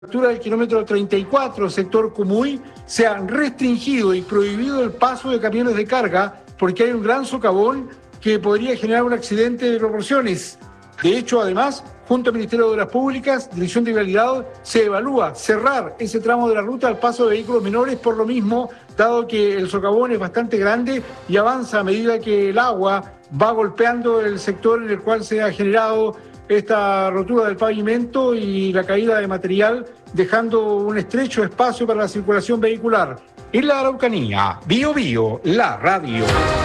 altura del kilómetro 34, sector Cumuy, se han restringido y prohibido el paso de camiones de carga porque hay un gran socavón que podría generar un accidente de proporciones. De hecho, además, junto al Ministerio de Obras Públicas, Dirección de Vialidad, se evalúa cerrar ese tramo de la ruta al paso de vehículos menores por lo mismo, dado que el socavón es bastante grande y avanza a medida que el agua va golpeando el sector en el cual se ha generado esta rotura del pavimento y la caída de material, dejando un estrecho espacio para la circulación vehicular. En la Araucanía, Bío Bío, la radio.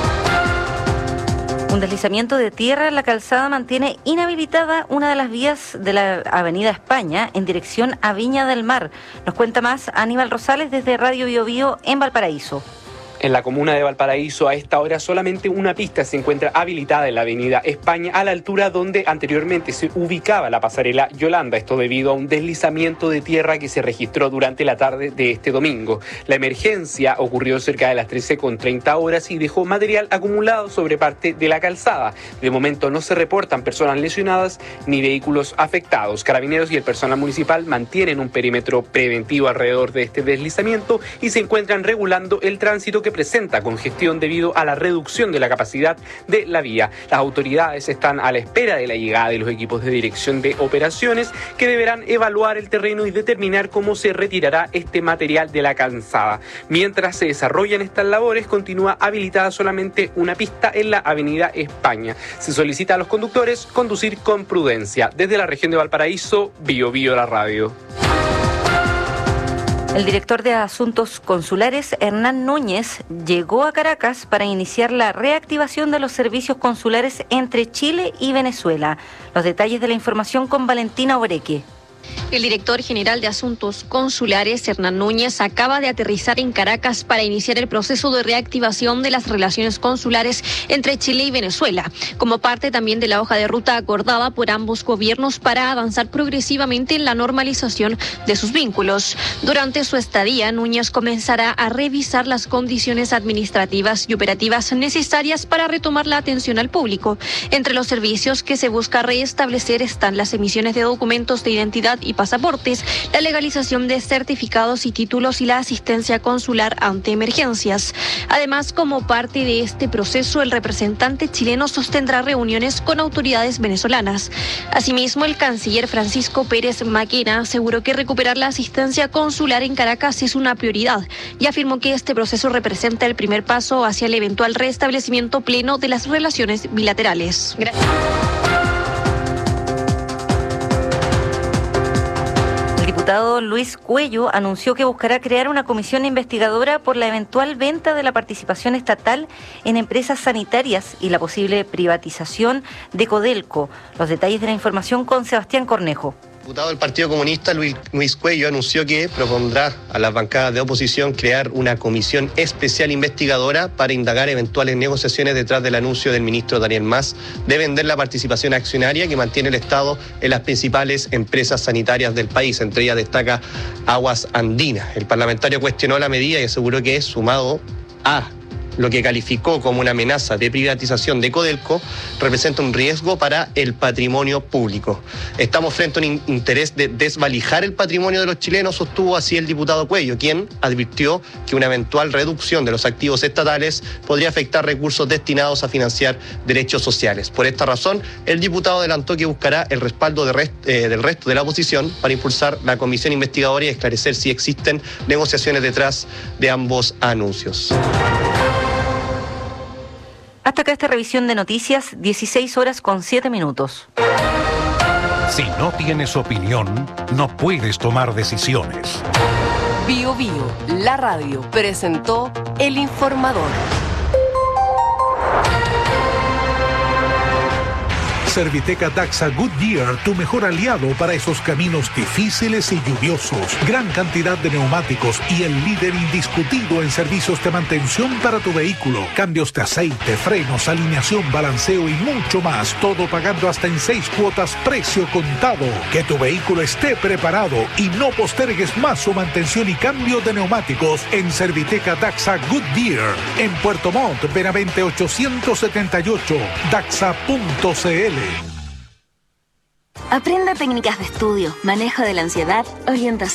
Un deslizamiento de tierra en la calzada mantiene inhabilitada una de las vías de la Avenida España en dirección a Viña del Mar. Nos cuenta más Aníbal Rosales desde Radio Bío Bío en Valparaíso. En la comuna de Valparaíso, a esta hora solamente una pista se encuentra habilitada en la avenida España, a la altura donde anteriormente se ubicaba la pasarela Yolanda, esto debido a un deslizamiento de tierra que se registró durante la tarde de este domingo. La emergencia ocurrió cerca de las 13:30 y dejó material acumulado sobre parte de la calzada. De momento no se reportan personas lesionadas ni vehículos afectados. Carabineros y el personal municipal mantienen un perímetro preventivo alrededor de este deslizamiento y se encuentran regulando el tránsito que presenta congestión debido a la reducción de la capacidad de la vía. Las autoridades están a la espera de la llegada de los equipos de dirección de operaciones que deberán evaluar el terreno y determinar cómo se retirará este material de la calzada. Mientras se desarrollan estas labores, continúa habilitada solamente una pista en la avenida España. Se solicita a los conductores conducir con prudencia. Desde la región de Valparaíso, Bío Bío la radio. El director de Asuntos Consulares, Hernán Núñez, llegó a Caracas para iniciar la reactivación de los servicios consulares entre Chile y Venezuela. Los detalles de la información con Valentina Oreque. El director general de Asuntos Consulares, Hernán Núñez, acaba de aterrizar en Caracas para iniciar el proceso de reactivación de las relaciones consulares entre Chile y Venezuela, como parte también de la hoja de ruta acordada por ambos gobiernos para avanzar progresivamente en la normalización de sus vínculos. Durante su estadía, Núñez comenzará a revisar las condiciones administrativas y operativas necesarias para retomar la atención al público. Entre los servicios que se busca restablecer están las emisiones de documentos de identidad y pasaportes, la legalización de certificados y títulos y la asistencia consular ante emergencias. Además, como parte de este proceso, el representante chileno sostendrá reuniones con autoridades venezolanas. Asimismo, el canciller Francisco Pérez Maquena aseguró que recuperar la asistencia consular en Caracas es una prioridad y afirmó que este proceso representa el primer paso hacia el eventual restablecimiento pleno de las relaciones bilaterales. Gracias. El diputado Luis Cuello anunció que buscará crear una comisión investigadora por la eventual venta de la participación estatal en empresas sanitarias y la posible privatización de Codelco. Los detalles de la información con Sebastián Cornejo. El diputado del Partido Comunista, Luis Cuello, anunció que propondrá a las bancadas de oposición crear una comisión especial investigadora para indagar eventuales negociaciones detrás del anuncio del ministro Daniel Mas de vender la participación accionaria que mantiene el Estado en las principales empresas sanitarias del país. Entre ellas destaca Aguas Andinas. El parlamentario cuestionó la medida y aseguró que, sumado a lo que calificó como una amenaza de privatización de Codelco, representa un riesgo para el patrimonio público. Estamos frente a un interés de desvalijar el patrimonio de los chilenos, sostuvo así el diputado Cuello, quien advirtió que una eventual reducción de los activos estatales podría afectar recursos destinados a financiar derechos sociales. Por esta razón, el diputado adelantó que buscará el respaldo del resto de la oposición para impulsar la comisión investigadora y esclarecer si existen negociaciones detrás de ambos anuncios. Hasta acá esta revisión de noticias, 16:07. Si no tienes opinión, no puedes tomar decisiones. Bío Bío, la radio, presentó El Informador. Serviteca Daxa Goodyear, tu mejor aliado para esos caminos difíciles y lluviosos. Gran cantidad de neumáticos y el líder indiscutido en servicios de mantención para tu vehículo. Cambios de aceite, frenos, alineación, balanceo y mucho más. Todo pagando hasta en 6 cuotas, precio contado. Que tu vehículo esté preparado y no postergues más su mantención y cambio de neumáticos en Serviteca Daxa Goodyear. En Puerto Montt, Benavente 878, daxa.cl. Aprenda técnicas de estudio, manejo de la ansiedad, orientación